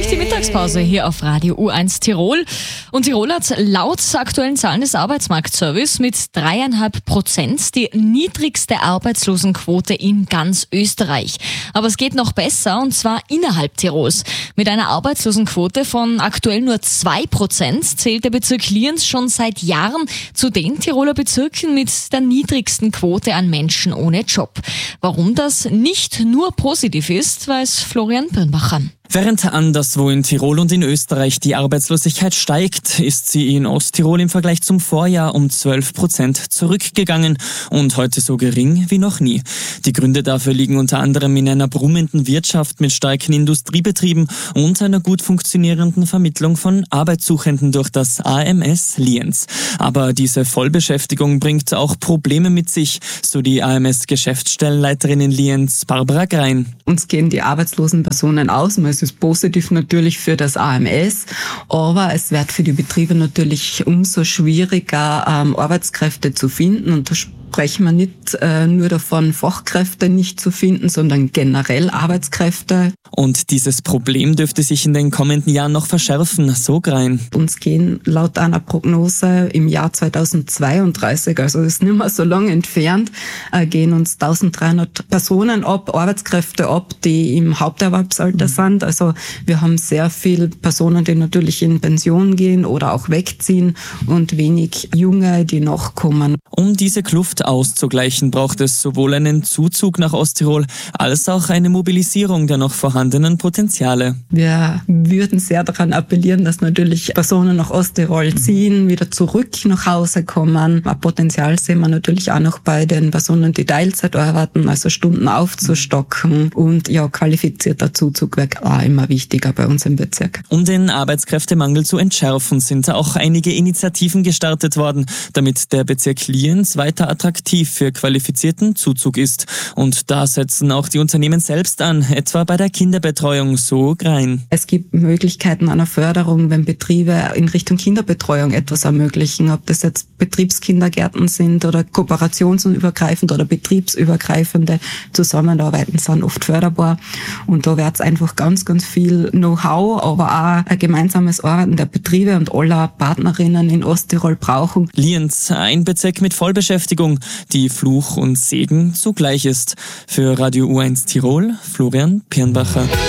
durch die Mittagspause hier auf Radio U1 Tirol. Und Tirol hat laut aktuellen Zahlen des Arbeitsmarktservice mit 3,5% die niedrigste Arbeitslosenquote in ganz Österreich. Aber es geht noch besser, und zwar innerhalb Tirols. Mit einer Arbeitslosenquote von aktuell nur 2% zählt der Bezirk Lienz schon seit Jahren zu den Tiroler Bezirken mit der niedrigsten Quote an Menschen ohne Job. Warum das nicht nur positiv ist, weiß Florian Birnbacher. Während anderswo in Tirol und in Österreich die Arbeitslosigkeit steigt, ist sie in Osttirol im Vergleich zum Vorjahr um 12% zurückgegangen und heute so gering wie noch nie. Die Gründe dafür liegen unter anderem in einer brummenden Wirtschaft mit starken Industriebetrieben und einer gut funktionierenden Vermittlung von Arbeitssuchenden durch das AMS Lienz. Aber diese Vollbeschäftigung bringt auch Probleme mit sich, so die AMS-Geschäftsstellenleiterin in Lienz, Barbara Grein. Uns gehen die arbeitslosen Personen aus. Es ist positiv natürlich für das AMS, aber es wird für die Betriebe natürlich umso schwieriger, Arbeitskräfte zu finden. Und da sprechen wir nicht nur davon, Fachkräfte nicht zu finden, sondern generell Arbeitskräfte. Und dieses Problem dürfte sich in den kommenden Jahren noch verschärfen, so Grein. Uns gehen laut einer Prognose im Jahr 2032, also das ist nicht mehr so lange entfernt, gehen uns 1300 Personen ab, Arbeitskräfte ab, die im Haupterwerbsalter sind. Also wir haben sehr viele Personen, die natürlich in Pension gehen oder auch wegziehen und wenig Junge, die nachkommen. Um diese Kluft auszugleichen, braucht es sowohl einen Zuzug nach Osttirol als auch eine Mobilisierung der noch vorhandenen Potenziale. Wir würden sehr daran appellieren, dass natürlich Personen nach Osttirol ziehen, wieder zurück nach Hause kommen. Ein Potenzial sehen wir natürlich auch noch bei den Personen, die Teilzeit arbeiten, also Stunden aufzustocken. Und ja, qualifizierter Zuzug wird auch immer wichtiger bei uns im Bezirk. Um den Arbeitskräftemangel zu entschärfen, sind auch einige Initiativen gestartet worden, damit der Bezirk Lienz weiter attraktiv für qualifizierten Zuzug ist. Und da setzen auch die Unternehmen selbst an, etwa bei der Kinderbetreuung, so Grein. Es gibt Möglichkeiten einer Förderung, wenn Betriebe in Richtung Kinderbetreuung etwas ermöglichen, ob das jetzt Betriebskindergärten sind oder kooperationsübergreifend oder betriebsübergreifende Zusammenarbeiten sind oft förderbar. Und da wird es einfach ganz, ganz viel Know-how, aber auch ein gemeinsames Arbeiten der Betriebe und aller Partnerinnen in Osttirol brauchen. Lienz, ein Bezirk mit Vollbeschäftigung, die Fluch und Segen zugleich ist. Für Radio U1 Tirol, Florian Birnbacher.